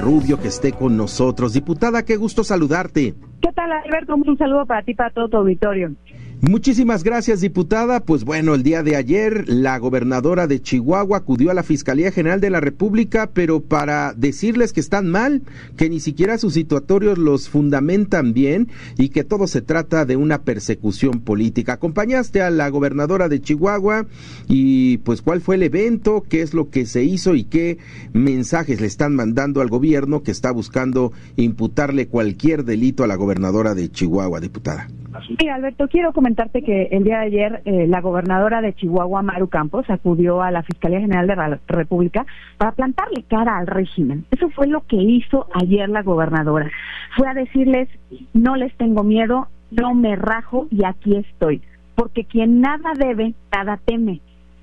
Rubio que esté con nosotros. Diputada, qué gusto saludarte. ¿Qué tal, Alberto? Un saludo para ti, para todo tu auditorio. Muchísimas gracias, diputada. Pues bueno, el día de ayer la gobernadora de Chihuahua acudió a la Fiscalía General de la República, pero para decirles que están mal, que ni siquiera sus situatorios los fundamentan bien y que todo se trata de una persecución política. Acompañaste a la gobernadora de Chihuahua y pues ¿cuál fue el evento? ¿Qué es lo que se hizo y qué mensajes le están mandando al gobierno que está buscando imputarle cualquier delito a la gobernadora de Chihuahua, diputada? Sí, Alberto, quiero comentarte que el día de ayer la gobernadora de Chihuahua, Maru Campos, acudió a la Fiscalía General de la República para plantarle cara al régimen. Eso fue lo que hizo ayer la gobernadora. Fue a decirles, no les tengo miedo, no me rajo y aquí estoy. Porque quien nada debe, nada teme.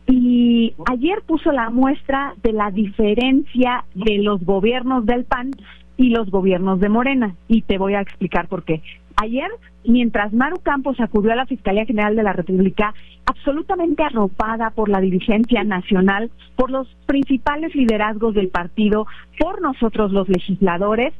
Y ayer puso la muestra de la diferencia de los gobiernos del PAN y los gobiernos de Morena. Y te voy a explicar por qué. Ayer, mientras Maru Campos acudió a la Fiscalía General de la República, absolutamente arropada por la dirigencia nacional, por los principales liderazgos del partido, por nosotros los legisladores,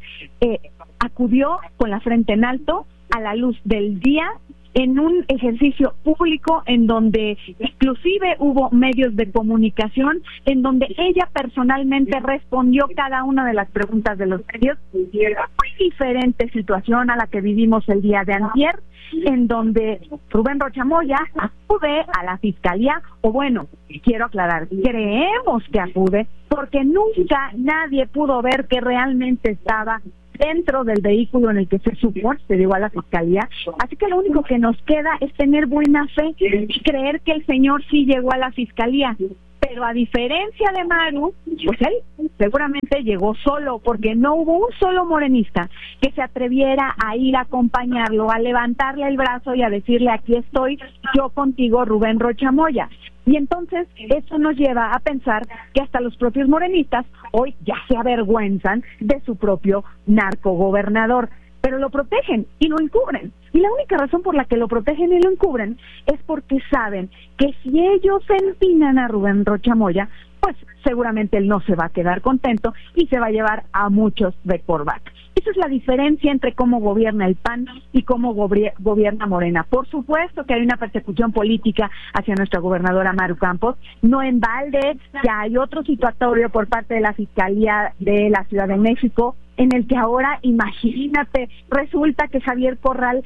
acudió con la frente en alto, a la luz del día, en un ejercicio público en donde inclusive hubo medios de comunicación, en donde ella personalmente respondió cada una de las preguntas de los medios. Muy diferente situación a la que vivimos el día de antier, en donde Rubén Rocha Moya acude a la fiscalía, o bueno, quiero aclarar, creemos que acude, porque nunca nadie pudo ver que realmente estaba dentro del vehículo en el que se llegó a la fiscalía, así que lo único que nos queda es tener buena fe y creer que el señor sí llegó a la fiscalía. Pero a diferencia de Maru, pues él seguramente llegó solo, porque no hubo un solo morenista que se atreviera a ir a acompañarlo, a levantarle el brazo y a decirle, aquí estoy, yo contigo, Rubén Rocha Moya. Y entonces eso nos lleva a pensar que hasta los propios morenistas hoy ya se avergüenzan de su propio narcogobernador, pero lo protegen y lo encubren. Y la única razón por la que lo protegen y lo encubren es porque saben que si ellos empinan a Rubén Rocha Moya, pues seguramente él no se va a quedar contento y se va a llevar a muchos de corbata. Esa es la diferencia entre cómo gobierna el PAN y cómo gobierna Morena. Por supuesto que hay una persecución política hacia nuestra gobernadora Maru Campos. No en balde, ya hay otro situatorio por parte de la Fiscalía de la Ciudad de México, en el que ahora, imagínate, resulta que Javier Corral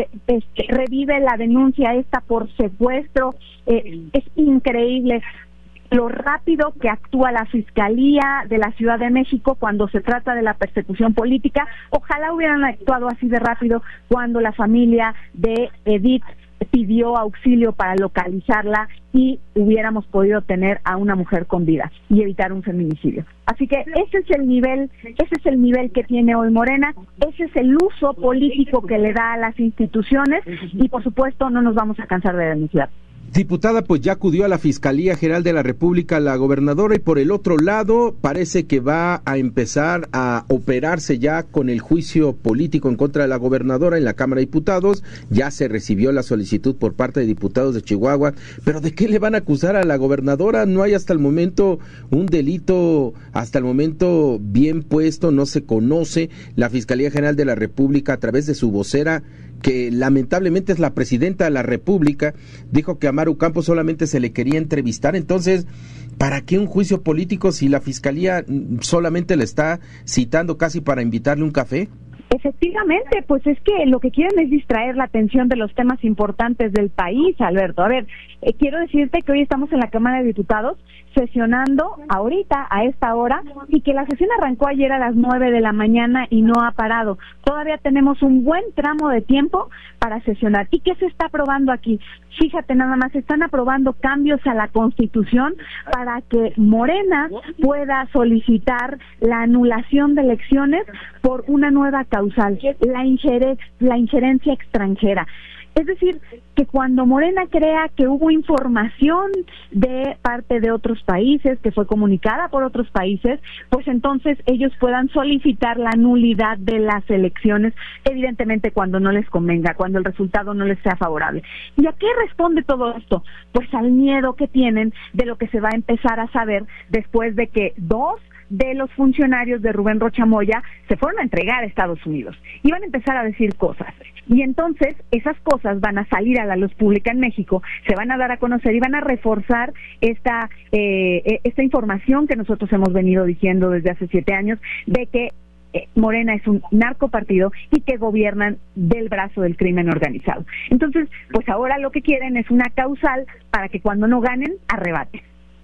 revive la denuncia esta por secuestro. Es increíble lo rápido que actúa la Fiscalía de la Ciudad de México cuando se trata de la persecución política. Ojalá hubieran actuado así de rápido cuando la familia de Edith pidió auxilio para localizarla y hubiéramos podido tener a una mujer con vida y evitar un feminicidio. Así que ese es el nivel que tiene hoy Morena, ese es el uso político que le da a las instituciones y por supuesto no nos vamos a cansar de denunciar. Diputada, pues ya acudió a la Fiscalía General de la República la gobernadora y por el otro lado parece que va a empezar a operarse ya con el juicio político en contra de la gobernadora en la Cámara de Diputados. Ya se recibió la solicitud por parte de diputados de Chihuahua, pero ¿de qué le van a acusar a la gobernadora? No hay hasta el momento un delito, hasta el momento bien puesto, no se conoce. La Fiscalía General de la República, a través de su vocera, que lamentablemente es la presidenta de la República, dijo que a Maru Campos solamente se le quería entrevistar. Entonces, ¿para qué un juicio político si la Fiscalía solamente le está citando casi para invitarle un café? Efectivamente, pues es que lo que quieren es distraer la atención de los temas importantes del país, Alberto. A ver, quiero decirte que hoy estamos en la Cámara de Diputados sesionando ahorita, a esta hora, y que la sesión arrancó ayer a las 9 de la mañana y no ha parado. Todavía tenemos un buen tramo de tiempo para sesionar. ¿Y qué se está aprobando aquí? Fíjate nada más, están aprobando cambios a la Constitución para que Morena pueda solicitar la anulación de elecciones por una nueva causal, la injerencia extranjera. Es decir, que cuando Morena crea que hubo información de parte de otros países, que fue comunicada por otros países, pues entonces ellos puedan solicitar la nulidad de las elecciones, evidentemente cuando no les convenga, cuando el resultado no les sea favorable. ¿Y a qué responde todo esto? Pues al miedo que tienen de lo que se va a empezar a saber después de que 2 de los funcionarios de Rubén Rocha Moya se fueron a entregar a Estados Unidos. Iban a empezar a decir cosas. Y entonces esas cosas van a salir a la luz pública en México, se van a dar a conocer y van a reforzar esta información que nosotros hemos venido diciendo desde hace 7 años, de que Morena es un narcopartido y que gobiernan del brazo del crimen organizado. Entonces, pues ahora lo que quieren es una causal para que cuando no ganen, arrebaten.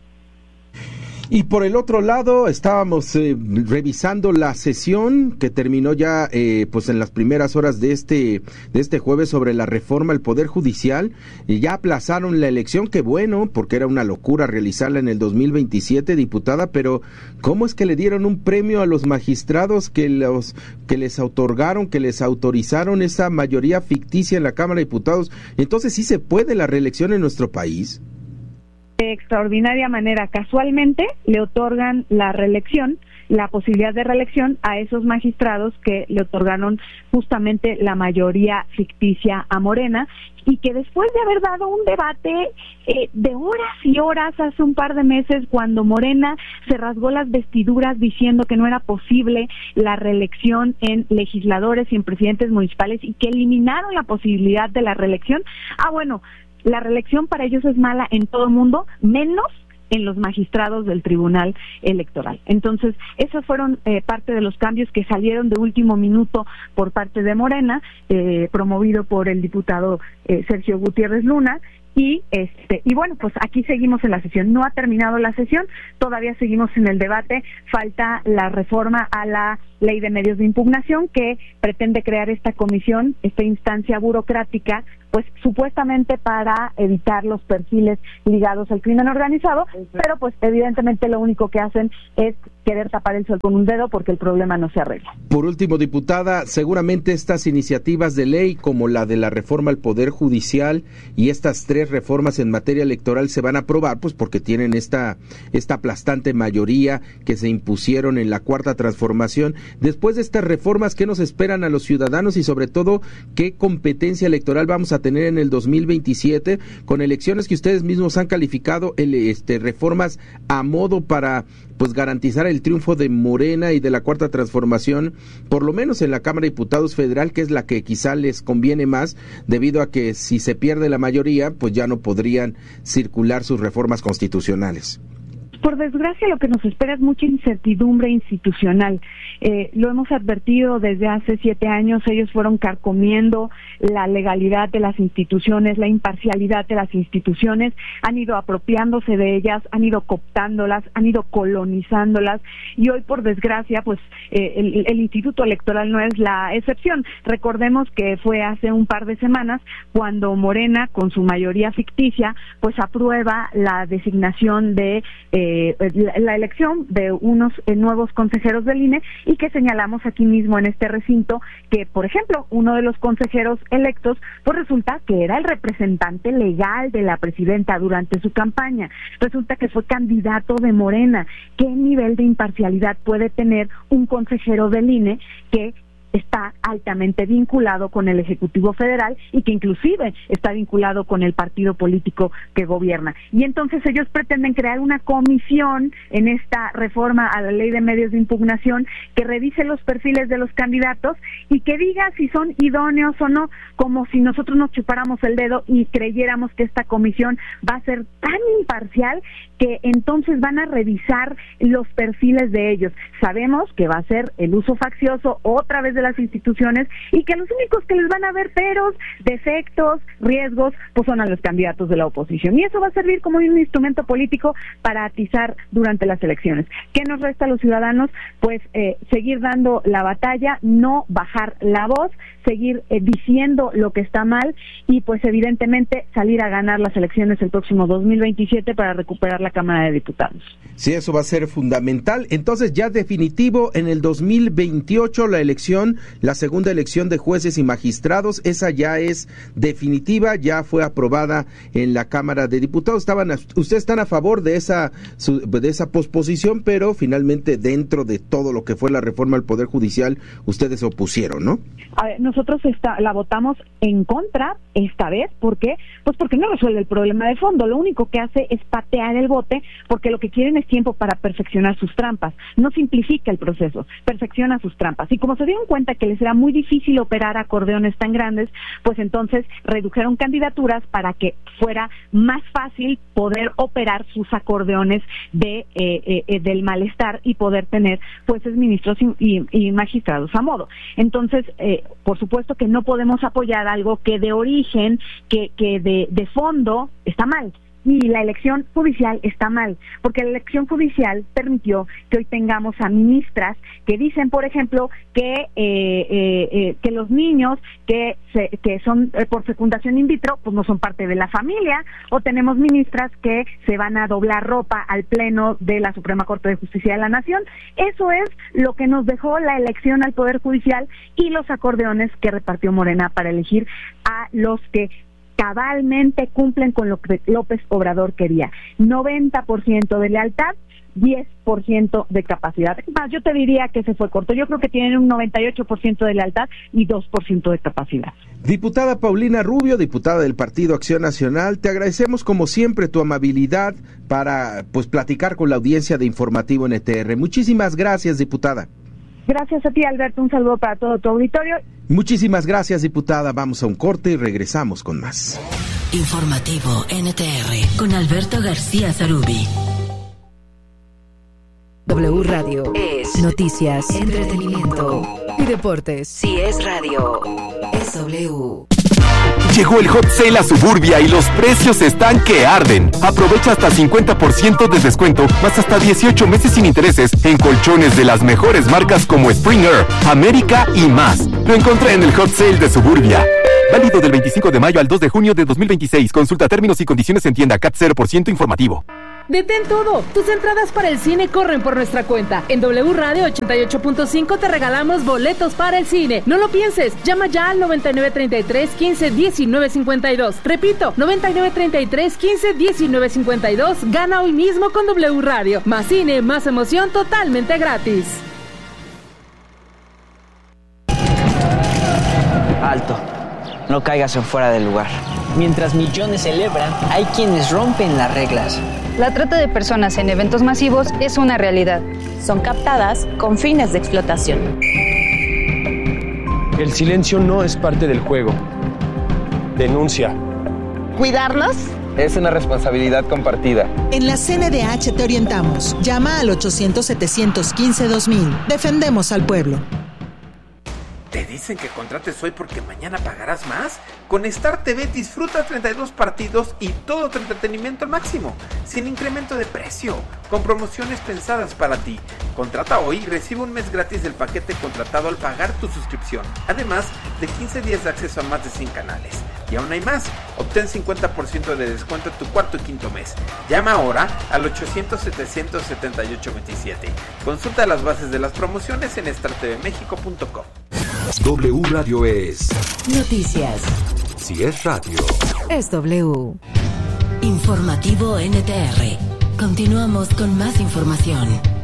Y por el otro lado, estábamos revisando la sesión que terminó ya pues en las primeras horas de este jueves sobre la reforma al Poder Judicial, y ya aplazaron la elección, que bueno, porque era una locura realizarla en el 2027, diputada, pero ¿cómo es que le dieron un premio a los magistrados que les otorgaron, que les autorizaron esa mayoría ficticia en la Cámara de Diputados? Entonces, ¿sí se puede la reelección en nuestro país? De extraordinaria manera, casualmente le otorgan la reelección, la posibilidad de reelección a esos magistrados que le otorgaron justamente la mayoría ficticia a Morena, y que después de haber dado un debate de horas y horas hace un par de meses, cuando Morena se rasgó las vestiduras diciendo que no era posible la reelección en legisladores y en presidentes municipales, y que eliminaron la posibilidad de la reelección, la reelección para ellos es mala en todo el mundo, menos en los magistrados del Tribunal Electoral. Entonces, esos fueron parte de los cambios que salieron de último minuto por parte de Morena, promovido por el diputado Sergio Gutiérrez Luna. Y bueno, pues aquí seguimos en la sesión. No ha terminado la sesión, todavía seguimos en el debate. Falta la reforma a la Ley de Medios de Impugnación, que pretende crear esta comisión, esta instancia burocrática, pues supuestamente para evitar los perfiles ligados al crimen organizado, pero pues evidentemente lo único que hacen es querer tapar el sol con un dedo, porque el problema no se arregla. Por último, diputada, seguramente estas iniciativas de ley, como la de la reforma al Poder Judicial y estas 3 reformas en materia electoral, se van a aprobar, pues porque tienen esta aplastante mayoría que se impusieron en la Cuarta Transformación. Después de estas reformas, ¿qué nos esperan a los ciudadanos y sobre todo qué competencia electoral vamos a tener en el 2027 con elecciones que ustedes mismos han calificado reformas a modo para pues garantizar el triunfo de Morena y de la Cuarta Transformación, por lo menos en la Cámara de Diputados Federal, que es la que quizá les conviene más, debido a que si se pierde la mayoría, pues ya no podrían circular sus reformas constitucionales? Por desgracia, lo que nos espera es mucha incertidumbre institucional. Lo hemos advertido desde hace 7 años. Ellos fueron carcomiendo la legalidad de las instituciones, la imparcialidad de las instituciones, han ido apropiándose de ellas, han ido cooptándolas, han ido colonizándolas, y hoy, por desgracia, pues el Instituto Electoral no es la excepción. Recordemos que fue hace un par de semanas cuando Morena, con su mayoría ficticia, pues aprueba la designación de la elección de unos nuevos consejeros del INE, y que señalamos aquí mismo en este recinto que, por ejemplo, uno de los consejeros electos, pues resulta que era el representante legal de la presidenta durante su campaña, resulta que fue candidato de Morena. ¿Qué nivel de imparcialidad puede tener un consejero del INE que está altamente vinculado con el Ejecutivo Federal y que inclusive está vinculado con el partido político que gobierna? Y entonces ellos pretenden crear una comisión en esta reforma a la Ley de Medios de Impugnación que revise los perfiles de los candidatos y que diga si son idóneos o no, como si nosotros nos chupáramos el dedo y creyéramos que esta comisión va a ser tan imparcial que entonces van a revisar los perfiles de ellos. Sabemos que va a ser el uso faccioso otra vez de las instituciones, y que los únicos que les van a ver peros, defectos, riesgos, pues son a los candidatos de la oposición, y eso va a servir como un instrumento político para atizar durante las elecciones. ¿Qué nos resta a los ciudadanos? Pues seguir dando la batalla, no bajar la voz, seguir diciendo lo que está mal, y pues evidentemente salir a ganar las elecciones el próximo 2027 para recuperar la Cámara de Diputados. Sí, eso va a ser fundamental. Entonces, ya definitivo, en el 2028 la elección con la segunda elección de jueces y magistrados. Esa ya es definitiva, ya fue aprobada en la Cámara de Diputados. Ustedes están a favor de esa posposición, pero finalmente dentro de todo lo que fue la reforma al Poder Judicial, ustedes se opusieron, ¿no? A ver, nosotros la votamos en contra esta vez. ¿Por qué? Pues porque no resuelve el problema de fondo. Lo único que hace es patear el bote, porque lo que quieren es tiempo para perfeccionar sus trampas. No simplifica el proceso, perfecciona sus trampas. Y como se dieron cuenta que les era muy difícil operar acordeones tan grandes, pues entonces redujeron candidaturas para que fuera más fácil poder operar sus acordeones del malestar y poder tener jueces, ministros y magistrados a modo. Entonces, por supuesto que no podemos apoyar algo que de origen, que de fondo está mal. Y la elección judicial está mal, porque la elección judicial permitió que hoy tengamos a ministras que dicen, por ejemplo, que los niños que son por fecundación in vitro, pues no son parte de la familia, o tenemos ministras que se van a doblar ropa al pleno de la Suprema Corte de Justicia de la Nación. Eso es lo que nos dejó la elección al Poder Judicial y los acordeones que repartió Morena para elegir a los que cabalmente cumplen con lo que López Obrador quería. 90% de lealtad, 10% de capacidad. Más, yo te diría que se fue corto. Yo creo que tienen un 98% de lealtad y 2% de capacidad. Diputada Paulina Rubio, diputada del Partido Acción Nacional, te agradecemos como siempre tu amabilidad para platicar con la audiencia de Informativo NTR. Muchísimas gracias, diputada. Gracias a ti, Alberto. Un saludo para todo tu auditorio. Muchísimas gracias, diputada. Vamos a un corte y regresamos con más. Informativo NTR con Alberto García Zarubi. W Radio es noticias, entretenimiento y deportes. Si es radio, es W. Llegó el Hot Sale a Suburbia y los precios están que arden. Aprovecha hasta 50% de descuento, más hasta 18 meses sin intereses en colchones de las mejores marcas como Springer, América y más. Lo encontré en el Hot Sale de Suburbia. Válido del 25 de mayo al 2 de junio de 2026. Consulta términos y condiciones en tienda CAT 0% informativo. Detén todo. Tus entradas para el cine corren por nuestra cuenta. En W Radio 88.5 te regalamos boletos para el cine. No lo pienses. Llama ya al 9933 15 19 52. Repito, 9933 15 19 52. Gana hoy mismo con W Radio. Más cine, más emoción, totalmente gratis. Alto. No caigas en fuera del lugar. Mientras millones celebran, hay quienes rompen las reglas. La trata de personas en eventos masivos es una realidad. Son captadas con fines de explotación. El silencio no es parte del juego. Denuncia. ¿Cuidarlos? Es una responsabilidad compartida. En la CNDH te orientamos. Llama al 800-715-2000. Defendemos al pueblo. ¿Te dicen que contrates hoy porque mañana pagarás más? Con Star TV disfruta 32 partidos y todo tu entretenimiento al máximo, sin incremento de precio, con promociones pensadas para ti. Contrata hoy y recibe un mes gratis del paquete contratado al pagar tu suscripción. Además de 15 días de acceso a más de 100 canales. Y aún hay más, obtén 50% de descuento en tu cuarto y quinto mes. Llama ahora al 800-700-7827. Consulta las bases de las promociones en startvmexico.com. W Radio es noticias. Si es radio, es W. Informativo NTR. Continuamos con más información.